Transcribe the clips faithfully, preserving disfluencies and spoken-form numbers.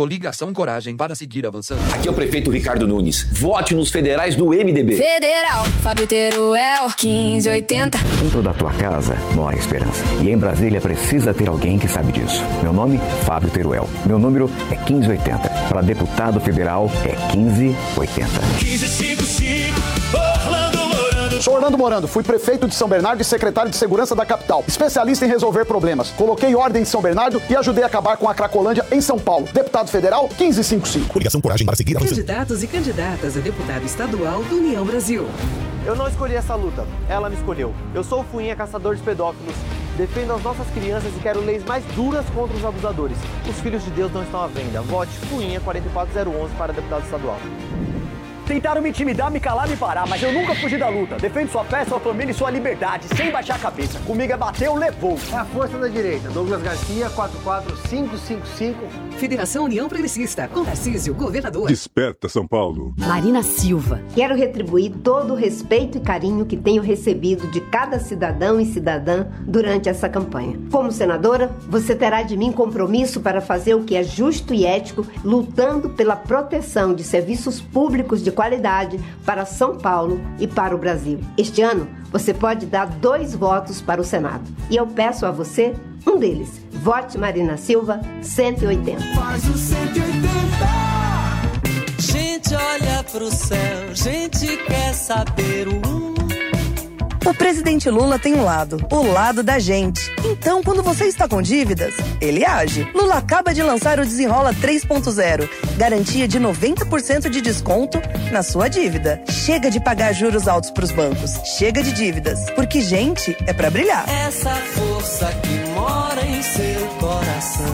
Coligação Coragem para seguir avançando. Aqui é o prefeito Ricardo Nunes. Vote nos federais do M D B. Federal, Fábio Teruel, quinze oitenta. Dentro da tua casa mora a esperança. E em Brasília precisa ter alguém que sabe disso. Meu nome, Fábio Teruel. Meu número é quinze oitenta. Para deputado federal é quinze oitenta. quinze cinquenta e cinco, Orlando Morando. Sou Orlando Morando, fui prefeito de São Bernardo e secretário de segurança da capital. Especialista em resolver problemas. Coloquei ordem em São Bernardo e ajudei a acabar com a Cracolândia em São Paulo. Deputado federal, quinze cinquenta e cinco. Coligação Coragem para seguir avançando. Candidatos e candidatas a deputado estadual do União Brasil. Eu não escolhi essa luta, ela me escolheu. Eu sou o Fuinha, caçador de pedófilos. Defendo as nossas crianças e quero leis mais duras contra os abusadores. Os filhos de Deus não estão à venda. Vote Fuinha quatro quatro zero um um para deputado estadual. Tentaram me intimidar, me calar, me parar, mas eu nunca fugi da luta. Defendo sua fé, sua família e sua liberdade, sem baixar a cabeça. Comigo é bateu, levou. É a força da direita. Douglas Garcia, quatro quatro cinco cinco cinco. Federação União Progressista, com Tarcísio, governador. Desperta, São Paulo. Marina Silva. Quero retribuir todo o respeito e carinho que tenho recebido de cada cidadão e cidadã durante essa campanha. Como senadora, você terá de mim compromisso para fazer o que é justo e ético, lutando pela proteção de serviços públicos de qualidade para São Paulo e para o Brasil. Este ano, você pode dar dois votos para o Senado. E eu peço a você um deles. Vote Marina Silva, cento e oitenta. Faz o cento e oitenta. Gente olha pro céu, gente quer saber o O presidente Lula tem um lado, o lado da gente. Então, quando você está com dívidas, ele age. Lula acaba de lançar o Desenrola três ponto zero. Garantia de noventa por cento de desconto na sua dívida. Chega de pagar juros altos pros bancos. Chega de dívidas. Porque gente é pra brilhar. Essa força que mora em seu coração.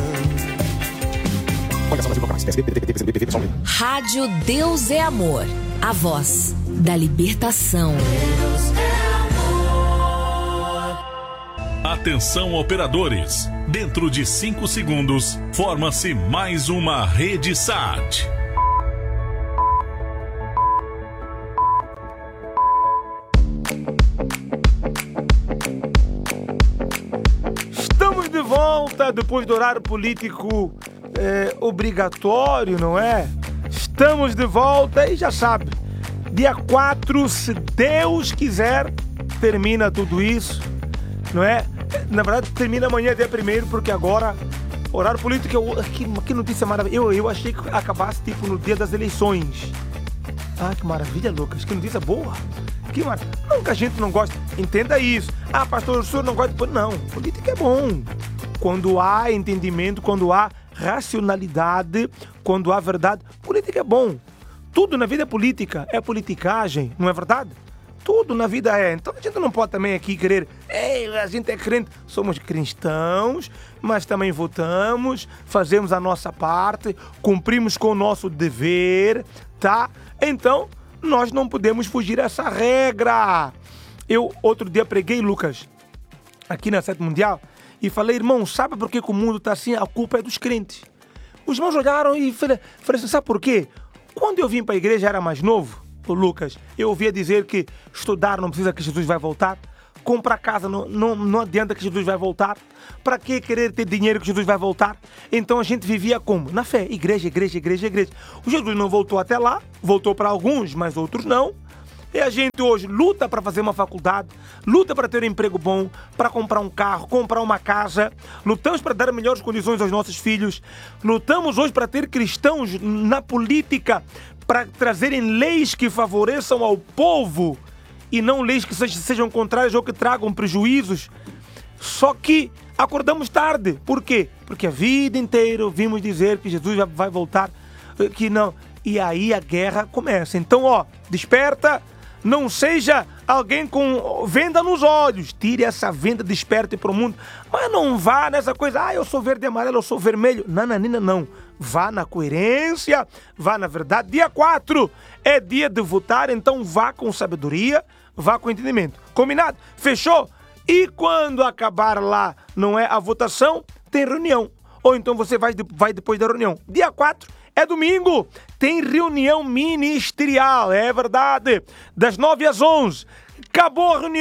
Rádio Deus é Amor. A voz da libertação. Atenção, operadores. Dentro de cinco segundos, forma-se mais uma rede S A T. Estamos de volta depois do horário político é, obrigatório, não é? Estamos de volta e já sabe, dia quatro, se Deus quiser, termina tudo isso, não é? Na verdade, termina amanhã, dia primeiro, porque agora, horário político, eu, que, que notícia maravilhosa. Eu, eu achei que acabasse, tipo, no dia das eleições. Ah, que maravilha, Lucas. Que notícia boa. Que maravilha. Não que a gente não gosta. Entenda isso. Ah, pastor, o senhor não gosta de... Não, política é bom. Quando há entendimento, quando há racionalidade, quando há verdade, política é bom. Tudo na vida é política. É politicagem, não é verdade? Tudo na vida é. Então a gente não pode também aqui querer... Ei, a gente é crente. Somos cristãos, mas também votamos, fazemos a nossa parte, cumprimos com o nosso dever, tá? Então, nós não podemos fugir dessa regra. Eu, outro dia, preguei, Lucas, aqui na Sete Mundial, e falei, irmão, sabe por que o mundo está assim? A culpa é dos crentes. Os irmãos olharam e falaram assim, sabe por quê? Quando eu vim para a igreja, era mais novo, Lucas, eu ouvia dizer que estudar não precisa que Jesus vai voltar, comprar casa não, não, não adianta que Jesus vai voltar, para que querer ter dinheiro que Jesus vai voltar? Então a gente vivia como? Na fé, igreja, igreja, igreja, igreja. O Jesus não voltou até lá, voltou para alguns, mas outros não. E a gente hoje luta para fazer uma faculdade, luta para ter um emprego bom, para comprar um carro, comprar uma casa, lutamos para dar melhores condições aos nossos filhos, lutamos hoje para ter cristãos na política, para trazerem leis que favoreçam ao povo e não leis que sejam contrárias ou que tragam prejuízos. Só que acordamos tarde. Por quê? Porque a vida inteira ouvimos dizer que Jesus vai voltar, que não. E aí a guerra começa. Então, ó, desperta, não seja alguém com venda nos olhos. Tire essa venda, desperte para o mundo. Mas não vá nessa coisa, ah, eu sou verde e amarelo, eu sou vermelho. Nananina, não. Vá na coerência, vá na verdade. Dia quatro é dia de votar, então vá com sabedoria, vá com entendimento. Combinado? Fechou? E quando acabar lá, não é a votação, tem reunião. Ou então você vai, vai depois da reunião. Dia quatro é domingo, tem reunião ministerial, é verdade. Das nove às onze. Acabou a reunião,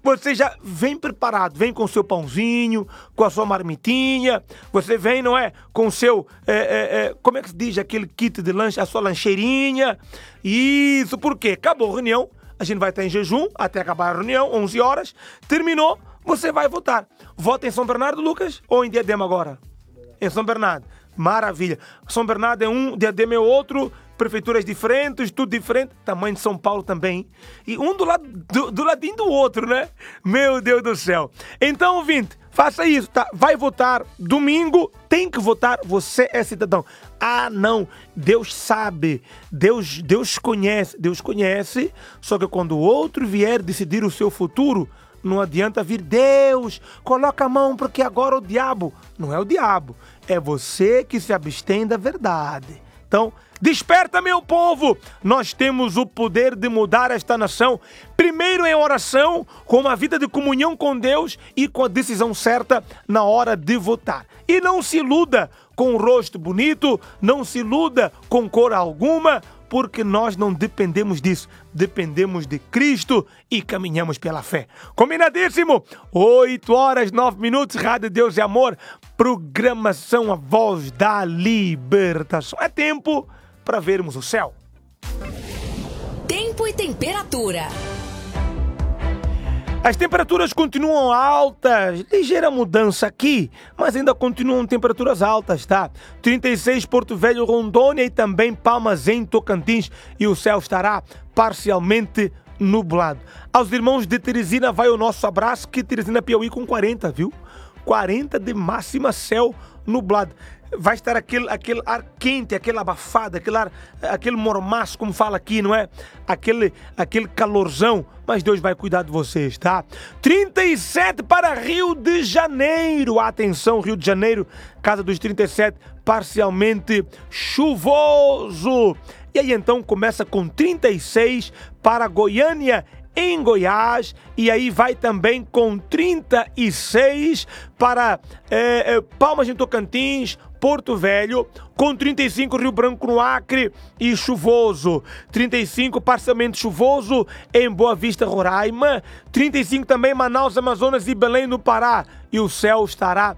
você já vem preparado, vem com o seu pãozinho, com a sua marmitinha, você vem, não é, com o seu, é, é, é, como é que se diz, aquele kit de lanche, a sua lancheirinha. Isso, por quê? Acabou a reunião, a gente vai estar em jejum até acabar a reunião, onze horas, terminou, você vai votar. Vota em São Bernardo, Lucas, ou em Diadema agora? Em São Bernardo. Maravilha. São Bernardo é um, Diadema é outro, prefeituras diferentes, tudo diferente. Tamanho de São Paulo também. E um do, lado, do, do ladinho do outro, né? Meu Deus do céu. Então, ouvinte, faça isso, tá? Vai votar domingo, tem que votar, você é cidadão. Ah, não, Deus sabe, Deus, Deus conhece, Deus conhece, só que quando o outro vier decidir o seu futuro, não adianta vir, Deus, coloca a mão porque agora o diabo. Não é o diabo, é você que se abstém da verdade. Então, desperta, meu povo! Nós temos o poder de mudar esta nação. Primeiro em oração, com uma vida de comunhão com Deus e com a decisão certa na hora de votar. E não se iluda com um rosto bonito, não se iluda com cor alguma, porque nós não dependemos disso. Dependemos de Cristo e caminhamos pela fé. Combinadíssimo? oito horas, nove minutos, Rádio Deus e Amor, programação A Voz da Libertação. É tempo para vermos o céu. Tempo e temperatura. As temperaturas continuam altas, ligeira mudança aqui, mas ainda continuam temperaturas altas, tá? trinta e seis Porto Velho, Rondônia e também Palmas em Tocantins, e o céu estará parcialmente nublado. Aos irmãos de Teresina vai o nosso abraço, que Teresina Piauí com quarenta, viu? quarenta de máxima, céu nublado. Vai estar aquele, aquele ar quente, aquele abafado, aquele ar, aquele mormaço, como fala aqui, não é? Aquele, aquele calorzão, mas Deus vai cuidar de vocês, tá? trinta e sete para Rio de Janeiro. Atenção, Rio de Janeiro, casa dos trinta e sete, parcialmente chuvoso. E aí então começa com trinta e seis para Goiânia, em Goiás, e aí vai também com trinta e seis para é, é, Palmas em Tocantins, Porto Velho, com trinta e cinco Rio Branco no Acre e chuvoso, trinta e cinco parcialmente chuvoso em Boa Vista, Roraima, trinta e cinco também Manaus, Amazonas e Belém no Pará, e o céu estará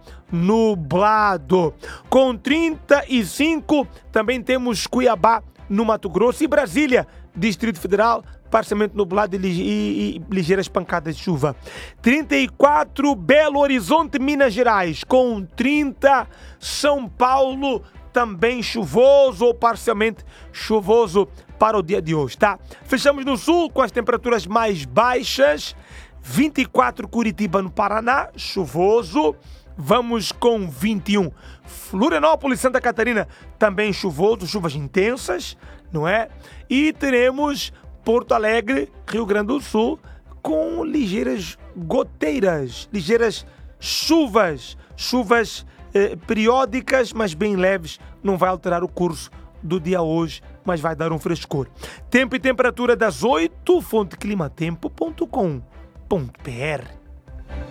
nublado. Com trinta e cinco também temos Cuiabá no Mato Grosso e Brasília, Distrito Federal, parcialmente nublado e, e, e ligeiras pancadas de chuva. trinta e quatro, Belo Horizonte, Minas Gerais. Com trinta, São Paulo, também chuvoso ou parcialmente chuvoso para o dia de hoje, tá? Fechamos no sul com as temperaturas mais baixas. vinte e quatro, Curitiba, no Paraná, chuvoso. Vamos com vinte e um, Florianópolis, Santa Catarina, também chuvoso, chuvas intensas, não é? E teremos Porto Alegre, Rio Grande do Sul, com ligeiras goteiras, ligeiras chuvas, chuvas eh, periódicas, mas bem leves, não vai alterar o curso do dia hoje, mas vai dar um frescor. Tempo e temperatura das oito, fonte climatempo ponto com ponto br.